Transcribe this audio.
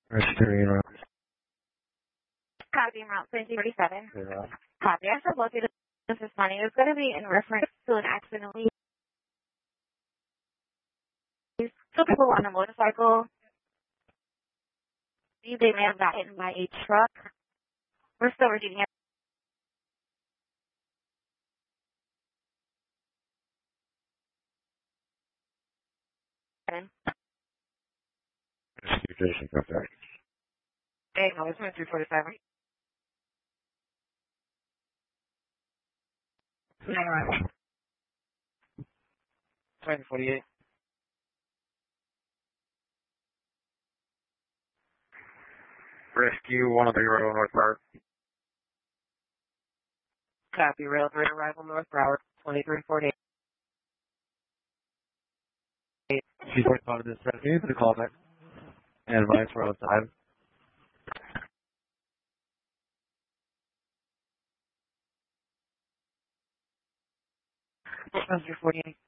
Rescue route. Copy, route 2037. Yeah. Copy. I said located this money. It's going to be in reference to an accident. Two people on a motorcycle. They may have gotten hit by a truck. We're still receiving it. Rescue station contact. Hey, no, it's 347. Yeah, right. 2048. Rescue 130 North Park. Copy, rail 3 arrival North Broward, 2348. She's responded to this rescue to the call back. And advice for all time. 348.